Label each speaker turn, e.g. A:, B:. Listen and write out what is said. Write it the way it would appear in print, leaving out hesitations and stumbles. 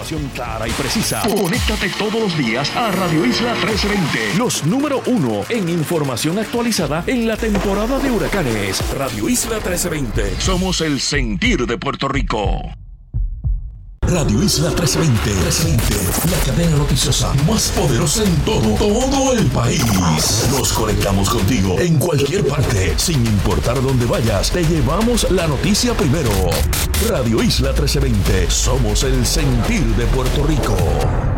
A: información clara y precisa.
B: Conéctate todos los días a Radio Isla 1320.
A: Los número 1 en información actualizada en la temporada de huracanes. Radio Isla 1320.
B: Somos el sentir de Puerto Rico.
C: Radio Isla 1320, la cadena noticiosa más poderosa en todo el país. Nos conectamos contigo en cualquier parte, sin importar dónde vayas. Te llevamos la noticia primero. Radio Isla 1320, somos el sentir de Puerto Rico.